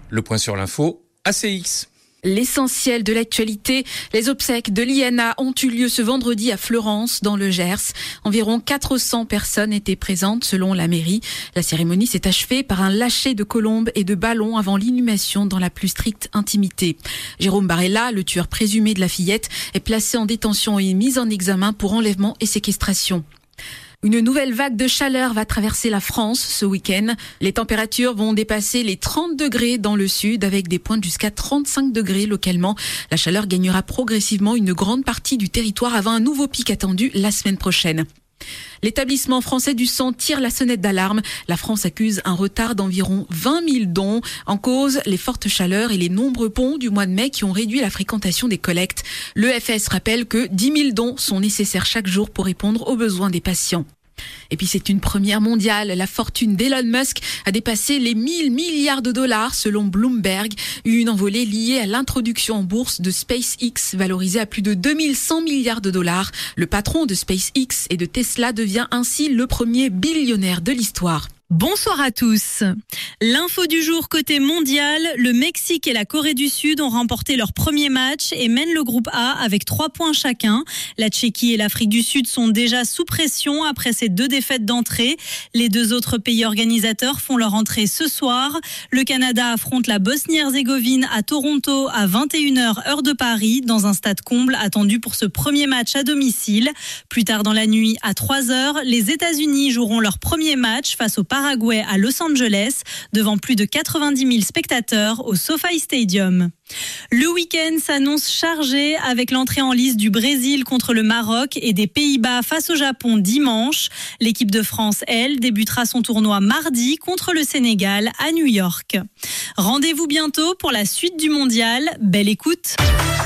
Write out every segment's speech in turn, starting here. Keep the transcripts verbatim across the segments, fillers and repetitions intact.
Le point sur l'info, A C X. L'essentiel de l'actualité, les obsèques de l'I N A ont eu lieu ce vendredi à Fleurance, dans le Gers. Environ quatre cents personnes étaient présentes selon la mairie. La cérémonie s'est achevée par un lâcher de colombes et de ballons avant l'inhumation dans la plus stricte intimité. Jérôme Barella, le tueur présumé de la fillette, est placé en détention et mis en examen pour enlèvement et séquestration. Une nouvelle vague de chaleur va traverser la France ce week-end. Les températures vont dépasser les trente degrés dans le sud avec des pointes jusqu'à trente-cinq degrés localement. La chaleur gagnera progressivement une grande partie du territoire avant un nouveau pic attendu la semaine prochaine. L'établissement français du sang tire la sonnette d'alarme. La France accuse un retard d'environ vingt mille dons. En cause, les fortes chaleurs et les nombreux ponts du mois de mai qui ont réduit la fréquentation des collectes. L'E F S rappelle que dix mille dons sont nécessaires chaque jour pour répondre aux besoins des patients. Et puis c'est une première mondiale. La fortune d'Elon Musk a dépassé les mille milliards de dollars selon Bloomberg. Une envolée liée à l'introduction en bourse de SpaceX valorisée à plus de deux mille cent milliards de dollars. Le patron de SpaceX et de Tesla devient ainsi le premier billionnaire de l'histoire. Bonsoir à tous. L'info du jour côté mondial, le Mexique et la Corée du Sud ont remporté leur premier match et mènent le groupe A avec trois points chacun. La Tchéquie et l'Afrique du Sud sont déjà sous pression après ces deux défaites d'entrée. Les deux autres pays organisateurs font leur entrée ce soir. Le Canada affronte la Bosnie-Herzégovine à Toronto à vingt et une heures heure de Paris dans un stade comble attendu pour ce premier match à domicile. Plus tard dans la nuit à trois heures, les États-Unis joueront leur premier match face au Paraguay à Los Angeles, devant plus de quatre-vingt-dix mille spectateurs au SoFi Stadium. Le week-end s'annonce chargé avec l'entrée en lice du Brésil contre le Maroc et des Pays-Bas face au Japon dimanche. L'équipe de France, elle, débutera son tournoi mardi contre le Sénégal à New York. Rendez-vous bientôt pour la suite du mondial. Belle écoute.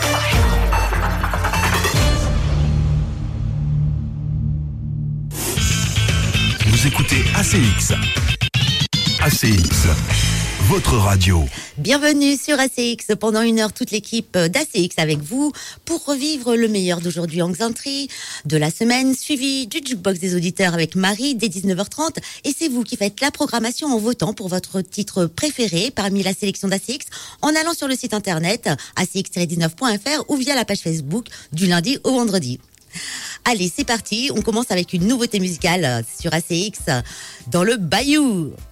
Vous écoutez A C X. A C X, votre radio. Bienvenue sur A C X. Pendant une heure, toute l'équipe d'A C X avec vous pour revivre le meilleur d'aujourd'hui en Xantry, de la semaine, suivi du jukebox des auditeurs avec Marie dès dix-neuf heures trente. Et c'est vous qui faites la programmation en votant pour votre titre préféré parmi la sélection d'A C X en allant sur le site internet a c x tiret dix-neuf point f r ou via la page Facebook du lundi au vendredi. Allez, c'est parti. On commence avec une nouveauté musicale sur A C X dans le Bayou.